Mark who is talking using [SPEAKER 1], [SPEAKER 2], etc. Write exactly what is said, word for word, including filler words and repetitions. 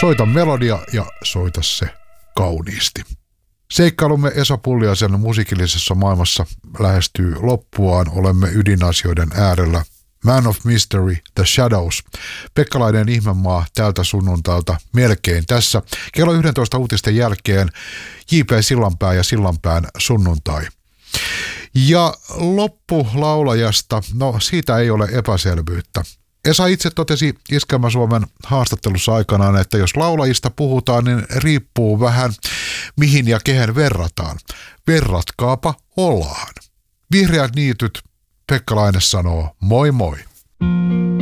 [SPEAKER 1] Soita melodia ja soita se kauniisti. Seikkailumme Esa Pulliaisen musiikillisessa maailmassa lähestyy loppuaan. Olemme ydinasioiden äärellä. Man of Mystery, The Shadows. Pekkalainen ihmemaa tältä sunnuntailta melkein tässä. Kello yksitoista uutisten jälkeen J P Sillanpää ja Sillanpään sunnuntai. Ja loppulaulajasta, no siitä ei ole epäselvyyttä. Esa itse totesi Iskelmä Suomen haastattelussa aikanaan, että jos laulajista puhutaan, niin riippuu vähän mihin ja kehen verrataan. Verratkaapa Olaan. Vihreät niityt, Pekka Laine sanoo moi moi.